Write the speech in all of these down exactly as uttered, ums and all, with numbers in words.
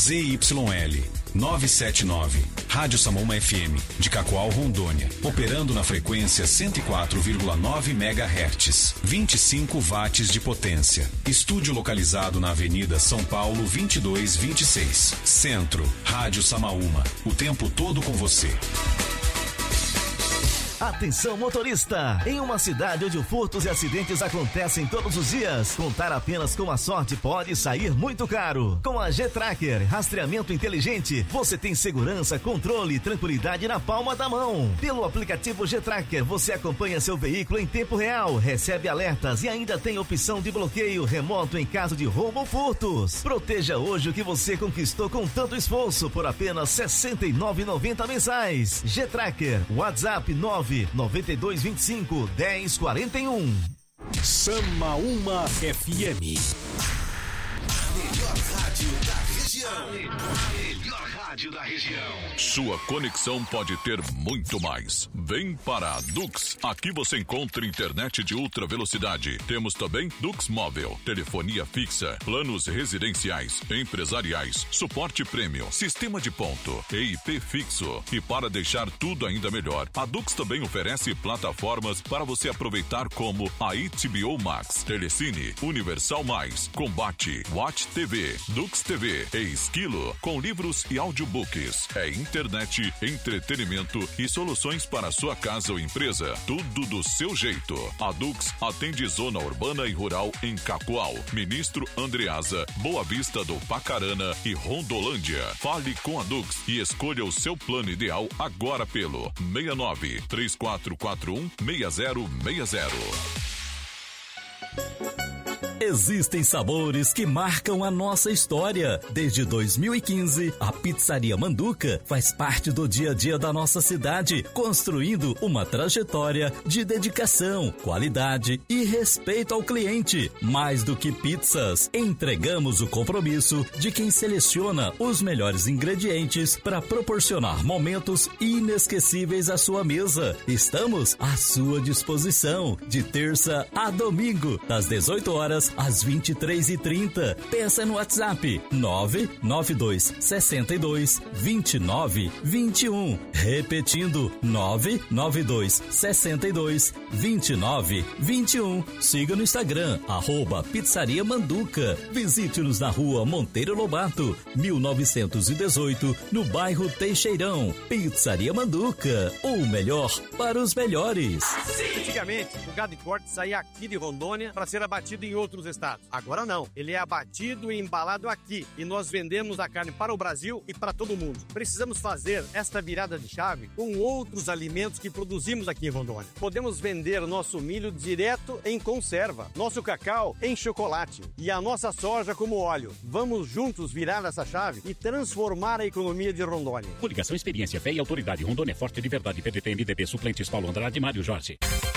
Z Y L nove sete nove, Rádio Samoma F M, de Cacoal, Rondônia, operando na frequência cento e quatro vírgula nove megahertz, vinte e cinco watts de potência. Estúdio localizado na Avenida São Paulo vinte e dois vinte e seis. Centro, Rádio Samaúma, o tempo todo com você. Atenção motorista, em uma cidade onde furtos e acidentes acontecem todos os dias, contar apenas com a sorte pode sair muito caro. Com a G-Tracker, rastreamento inteligente, você tem segurança, controle e tranquilidade na palma da mão. Pelo aplicativo G-Tracker, você acompanha seu veículo em tempo real, recebe alertas e ainda tem opção de bloqueio remoto em caso de roubo ou furtos. Proteja hoje o que você conquistou com tanto esforço por apenas sessenta e nove reais e noventa centavos mensais. G-Tracker, WhatsApp nove nove dois dois cinco, dez quarenta e um. Samaúma F M. A melhor rádio da região. A melhor rádio da região. Sua conexão pode ter muito mais. Vem para a Dux. Aqui você encontra internet de ultra velocidade. Temos também Dux Móvel, telefonia fixa, planos residenciais, empresariais, suporte premium, sistema de ponto, E I P fixo. E para deixar tudo ainda melhor, a Dux também oferece plataformas para você aproveitar como a H B O Max, Telecine, Universal Mais, Combate, Watch T V, Dux T V e Esquilo, com livros e audiobooks. É internet, entretenimento e soluções para a sua casa ou empresa. Tudo do seu jeito. A Dux atende zona urbana e rural em Cacoal, Ministro Andreasa, Boa Vista do Pacarana e Rondolândia. Fale com a Dux e escolha o seu plano ideal agora pelo seis nove três quatro quatro um seis zero seis zero. Existem sabores que marcam a nossa história. Desde dois mil e quinze, a Pizzaria Manduca faz parte do dia a dia da nossa cidade, construindo uma trajetória de dedicação, qualidade e respeito ao cliente. Mais do que pizzas, entregamos o compromisso de quem seleciona os melhores ingredientes para proporcionar momentos inesquecíveis à sua mesa. Estamos à sua disposição, de terça a domingo, das dezoito horas às vinte e três e trinta. Peça no WhatsApp nove nove dois seis dois, dois nove dois um. Repetindo, nove nove dois seis dois, dois nove dois um. Siga no Instagram, arroba Pizzaria Manduca. Visite-nos na rua Monteiro Lobato, mil novecentos e dezoito, no bairro Teixeirão. Pizzaria Manduca, o melhor para os melhores. Antigamente, o gado de corte saía aqui de Rondônia para ser abatido em outros estados. Agora não, ele é abatido e embalado aqui e nós vendemos a carne para o Brasil e para todo mundo. Precisamos fazer esta virada de chave com outros alimentos que produzimos aqui em Rondônia. Podemos vender nosso milho direto em conserva, nosso cacau em chocolate e a nossa soja como óleo. Vamos juntos virar essa chave e transformar a economia de Rondônia. Coligação Experiência, Fé e Autoridade. Rondônia Forte de Verdade. P D T, M D B, suplentes Paulo Andrade e Mário Jorge.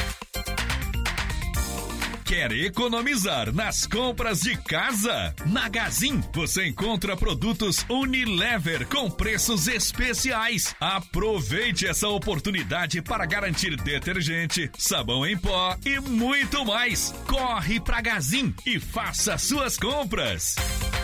Quer economizar nas compras de casa? Na Gazin você encontra produtos Unilever com preços especiais. Aproveite essa oportunidade para garantir detergente, sabão em pó e muito mais. Corre pra Gazin e faça suas compras.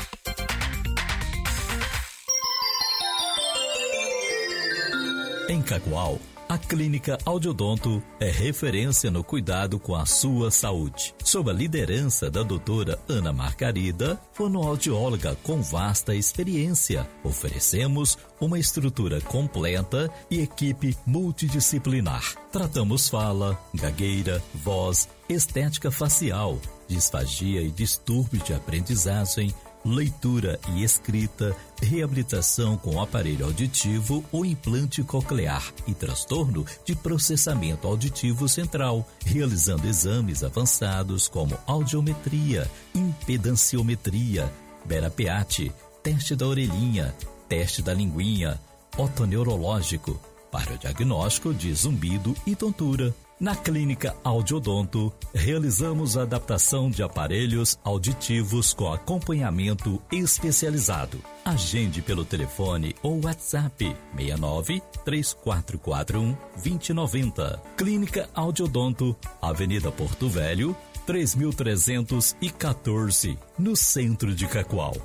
Em Cacoal, a Clínica Audiodonto é referência no cuidado com a sua saúde. Sob a liderança da doutora Ana Margarida, fonoaudióloga com vasta experiência, oferecemos uma estrutura completa e equipe multidisciplinar. Tratamos fala, gagueira, voz, estética facial, disfagia e distúrbio de aprendizagem, leitura e escrita, reabilitação com aparelho auditivo ou implante coclear e transtorno de processamento auditivo central, realizando exames avançados como audiometria, impedanciometria, berapeate, teste da orelhinha, teste da linguinha, otoneurológico, para o diagnóstico de zumbido e tontura. Na Clínica Audiodonto, realizamos a adaptação de aparelhos auditivos com acompanhamento especializado. Agende pelo telefone ou WhatsApp seis nove três quatro quatro um, dois zero nove zero. Clínica Audiodonto, Avenida Porto Velho, três mil trezentos e quatorze, no centro de Cacoal.